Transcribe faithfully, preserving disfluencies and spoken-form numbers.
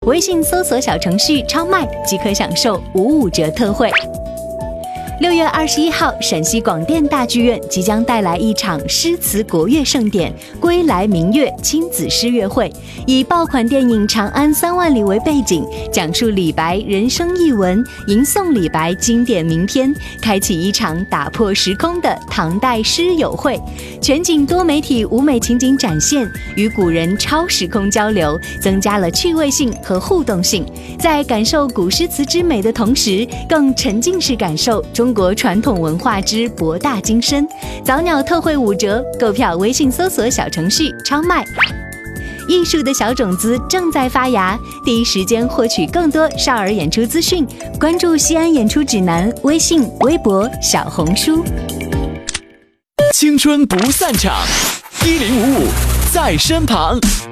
微信搜索小程序超卖即可享受五五折特惠。六月二十一号，陕西广电大剧院即将带来一场诗词国乐盛典——归来明月亲子诗乐会，以爆款电影《长安三万里》为背景，讲述李白人生译文，吟诵李白经典名篇，开启一场打破时空的唐代诗友会。全景多媒体舞美情景展现，与古人超时空交流，增加了趣味性和互动性。在感受古诗词之美的同时，更沉浸式感受中国传统文化之博大精深。早鸟特惠五折，购票微信搜索小程序超卖。艺术的小种子正在发芽，第一时间获取更多少儿演出资讯，关注西安演出指南微信、微博、小红书。 青春不散场，一零五五在身旁。